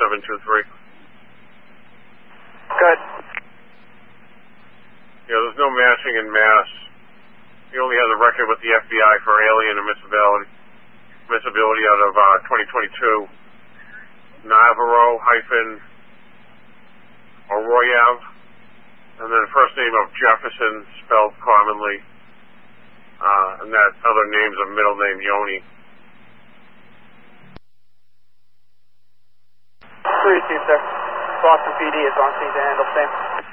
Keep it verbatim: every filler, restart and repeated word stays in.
seven two three. Good. Yeah, there's no matching in Mass. He only has a record with the F B I for alien admissibility, admissibility out of uh, twenty twenty-two. Navarro hyphen Oroyev, and then the first name of Jefferson spelled commonly, uh, and that other name's a middle name Yoni. three two, sir. Boston P D is on scene to handle same.